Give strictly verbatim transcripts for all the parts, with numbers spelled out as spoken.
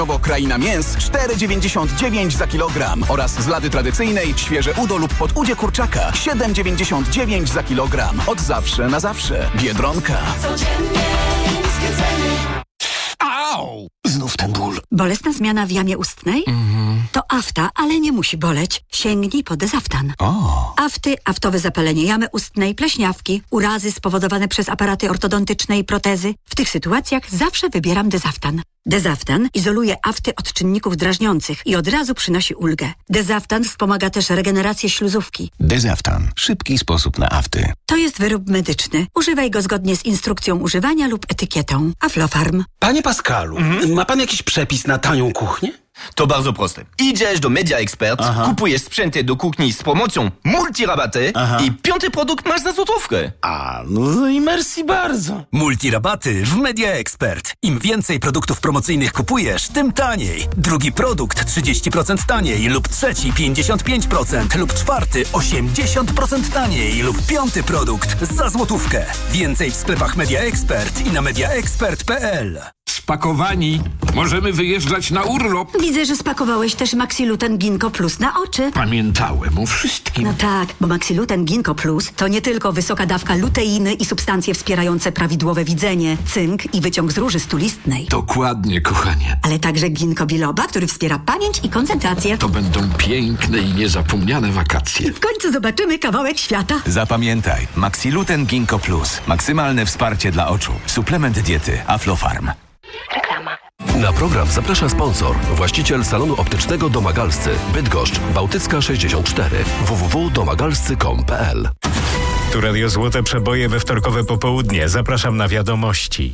Kraina Mięs cztery dziewięćdziesiąt dziewięć za kilogram oraz z lady tradycyjnej świeże udo lub podudzie kurczaka siedem dziewięćdziesiąt dziewięć za kilogram. Od zawsze na zawsze. Biedronka. Codziennie zwiedzenie. Au! Znów ten ból. Bolesna zmiana w jamie ustnej? Mhm. To afta, ale nie musi boleć. Sięgnij po Dezaftan. O. Afty, aftowe zapalenie jamy ustnej, pleśniawki, urazy spowodowane przez aparaty ortodontyczne i protezy. W tych sytuacjach zawsze wybieram Dezaftan. Dezaftan izoluje afty od czynników drażniących i od razu przynosi ulgę. Dezaftan wspomaga też regenerację śluzówki. Dezaftan. Szybki sposób na afty. To jest wyrób medyczny. Używaj go zgodnie z instrukcją używania lub etykietą. Aflofarm. Panie Pascalu, mhm. ma pan jakiś przepis na tanią kuchnię? To bardzo proste. Idziesz do Media Expert, Aha. kupujesz sprzęty do kuchni z promocją multirabaty Aha. i piąty produkt masz za złotówkę. A, no i merci bardzo. Multirabaty w Media Expert. Im więcej produktów promocyjnych kupujesz, tym taniej. Drugi produkt trzydzieści procent taniej lub trzeci pięćdziesiąt pięć procent lub czwarty osiemdziesiąt procent taniej lub piąty produkt za złotówkę. Więcej w sklepach Media Expert i na mediaexpert kropka p l. Spakowani. Możemy wyjeżdżać na urlop. Widzę, że spakowałeś też Maxiluten Ginkgo Plus na oczy. Pamiętałem o wszystkim. No tak, bo Maxiluten Ginkgo Plus to nie tylko wysoka dawka luteiny i substancje wspierające prawidłowe widzenie, cynk i wyciąg z róży stulistnej. Dokładnie, kochanie. Ale także ginkgo biloba, który wspiera pamięć i koncentrację. To będą piękne i niezapomniane wakacje. W końcu zobaczymy kawałek świata. Zapamiętaj. Maxiluten Ginkgo Plus. Maksymalne wsparcie dla oczu. Suplement diety Aflofarm. Reklama. Na program zaprasza sponsor, właściciel salonu optycznego Domagalscy, Bydgoszcz, Bałtycka sześćdziesiąt cztery, w w w kropka domagalscy kropka com kropka p l. Tu Radio Złote Przeboje we wtorkowe popołudnie. Zapraszam na wiadomości.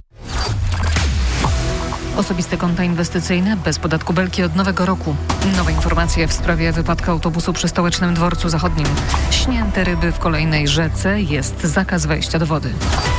Osobiste konta inwestycyjne bez podatku Belki od nowego roku. Nowe informacje w sprawie wypadku autobusu przy Stołecznym Dworcu Zachodnim. Śnięte ryby w kolejnej rzece, jest zakaz wejścia do wody.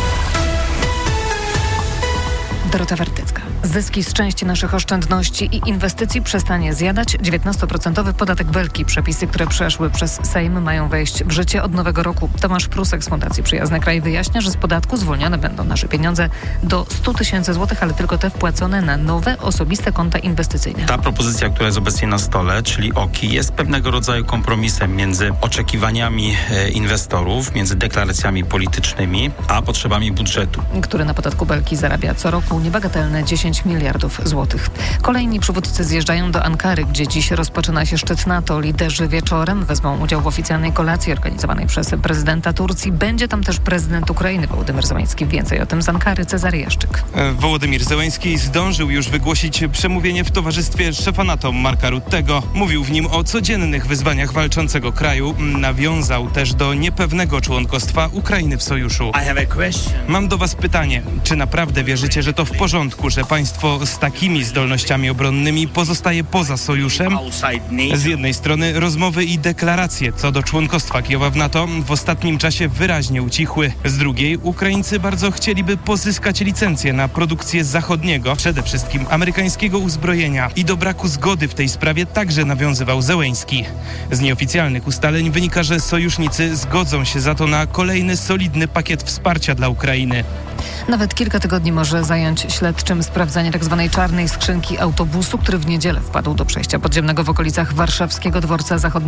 Dorota Wertycka. Zyski z części naszych oszczędności i inwestycji przestanie zjadać dziewiętnastoprocentowy podatek Belki. Przepisy, które przeszły przez Sejm, mają wejść w życie od nowego roku. Tomasz Prusek z Fundacji Przyjazny Kraj wyjaśnia, że z podatku zwolnione będą nasze pieniądze do stu tysięcy złotych, ale tylko te wpłacone na nowe, osobiste konta inwestycyjne. Ta propozycja, która jest obecnie na stole, czyli O K I, jest pewnego rodzaju kompromisem między oczekiwaniami e, inwestorów, między deklaracjami politycznymi, a potrzebami budżetu. Który na podatku Belki zarabia co roku niebagatelne dziesięć miliardów złotych. Kolejni przywódcy zjeżdżają do Ankary, gdzie dziś rozpoczyna się szczyt NATO. Liderzy wieczorem wezmą udział w oficjalnej kolacji organizowanej przez prezydenta Turcji. Będzie tam też prezydent Ukrainy Wołodymyr Zełenski. Więcej o tym z Ankary Cezary Jaszczyk. Wołodymyr Zełenski zdążył już wygłosić przemówienie w towarzystwie szefa NATO Marka Ruttego. Mówił w nim o codziennych wyzwaniach walczącego kraju. Nawiązał też do niepewnego członkostwa Ukrainy w sojuszu. Mam do was pytanie. Czy naprawdę wierzycie, że to w porządku, że państwo z takimi zdolnościami obronnymi pozostaje poza sojuszem? Z jednej strony rozmowy i deklaracje co do członkostwa Kijowa w NATO w ostatnim czasie wyraźnie ucichły. Z drugiej Ukraińcy bardzo chcieliby pozyskać licencję na produkcję zachodniego, przede wszystkim amerykańskiego uzbrojenia, i do braku zgody w tej sprawie także nawiązywał Zełenski. Z nieoficjalnych ustaleń wynika, że sojusznicy zgodzą się za to na kolejny solidny pakiet wsparcia dla Ukrainy. Nawet kilka tygodni może zająć śledczym sprawdzanie tzw. czarnej skrzynki autobusu, który w niedzielę wpadł do przejścia podziemnego w okolicach warszawskiego Dworca Zachodniego.